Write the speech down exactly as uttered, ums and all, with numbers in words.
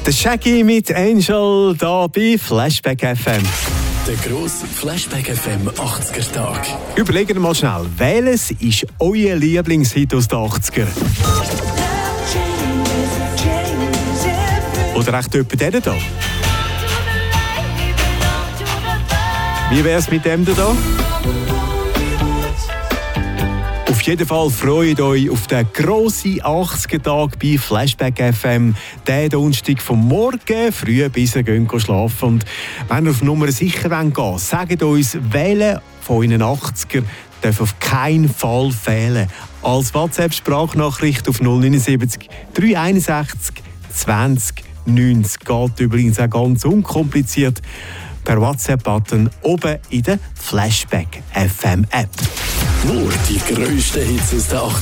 Der Shaggy mit Angel da bei Flashback F M. Der grosse Flashback F M achtziger-Tag. Überlegt mal schnell, welches ist euer Lieblingshit aus den achtziger? Oder echt jemand der da? Wie wär's mit dem da? Auf jeden Fall freut euch auf den grossen achtziger-Tag bei Flashback F M. Den Donnerstag vom Morgen früh bis ihr geht schlafen. Und wenn ihr auf Nummer sicher gehen wollt, sagt uns, welcher von euren achtziger darf auf keinen Fall fehlen. Als WhatsApp-Sprachnachricht auf null neun sieben drei eins sechs zwanzig neunzig. Geht übrigens auch ganz unkompliziert per WhatsApp-Button oben in der Flashback F M App. Nur die grössten Hits aus der